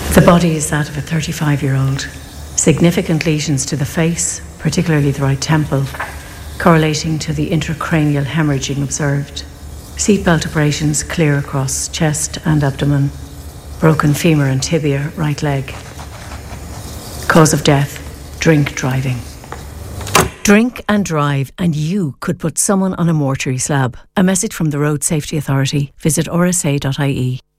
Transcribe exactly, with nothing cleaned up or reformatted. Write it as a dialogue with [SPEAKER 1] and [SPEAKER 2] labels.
[SPEAKER 1] The body is that of a thirty-five-year-old. Significant lesions to the face, particularly the right temple, correlating to the intracranial hemorrhaging observed. Seatbelt abrasions clear across chest and abdomen. Broken femur and tibia, right leg. Cause of death, drink driving. Drink and drive, and you could put someone on a mortuary slab. A message from the Road Safety Authority. Visit r s a dot i e.